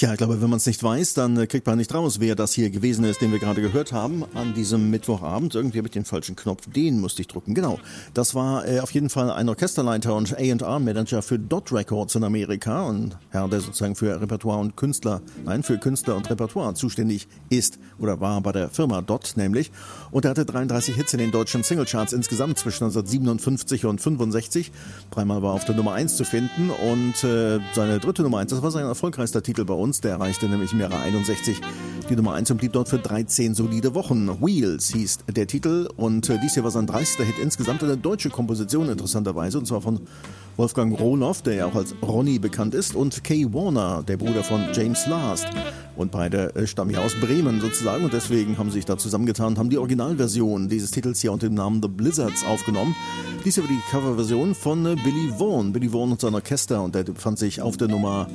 Tja, ich glaube, wenn man es nicht weiß, dann kriegt man nicht raus, wer das hier gewesen ist, den wir gerade gehört haben an diesem Mittwochabend. Irgendwie habe ich den falschen Knopf, den musste ich drücken. Genau, das war auf jeden Fall ein Orchesterleiter und A&R-Manager für Dot Records in Amerika und Herr, der sozusagen für Repertoire und Künstler, für Künstler und Repertoire zuständig ist oder war bei der Firma Dot nämlich. Und er hatte 33 Hits in den deutschen Singlecharts insgesamt zwischen 1957 und 65. Dreimal war auf der Nummer 1 zu finden und seine dritte Nummer 1, das war sein erfolgreichster Titel bei uns. Der erreichte nämlich im Jahre 61 die Nummer 1 und blieb dort für 13 solide Wochen. Wheels hieß der Titel und dies hier war sein 30. Hit insgesamt, eine deutsche Komposition interessanterweise, und zwar von Wolfgang Rohloff, der ja auch als Ronny bekannt ist, und Kay Warner, der Bruder von James Last. Und beide stammen ja aus Bremen sozusagen und deswegen haben sie sich da zusammengetan und haben die Originalversion dieses Titels hier unter dem Namen The Blizzards aufgenommen. Dies hier war die Coverversion von Billy Vaughan. Billy Vaughan und sein Orchester, und der befand sich auf der Nummer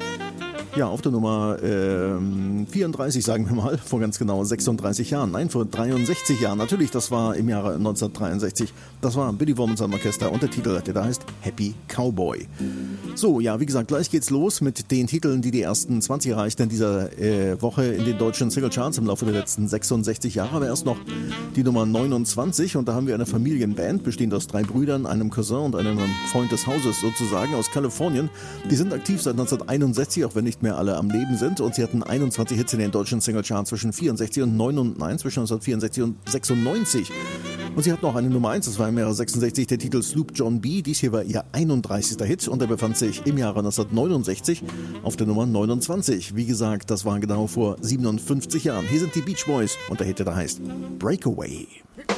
34, sagen wir mal, vor ganz genau 36 Jahren. Nein, vor 63 Jahren. Natürlich, das war im Jahre 1963. Das war Billy Vaughan mit seinem Orchester und der Titel, der da heißt Happy Cowboy. So, ja, wie gesagt, gleich geht's los mit den Titeln, die ersten 20 erreichten in dieser Woche in den deutschen Singlecharts im Laufe der letzten 66 Jahre. Aber erst noch die Nummer 29 und da haben wir eine Familienband, bestehend aus 3 Brüdern, einem Cousin und einem Freund des Hauses sozusagen aus Kalifornien. Die sind aktiv seit 1961, auch wenn nicht mehr alle am Leben sind, und sie hatten 21 Hits in den deutschen Singlecharts zwischen 64 und zwischen 1964 und 96. Und sie hatten auch eine Nummer 1, das war im Jahre 66 der Titel Sloop John B. Dies hier war ihr 31. Hit und er befand sich im Jahre 1969 auf der Nummer 29. Wie gesagt, das war genau vor 57 Jahren. Hier sind die Beach Boys und der Hit, der da heißt Breakaway.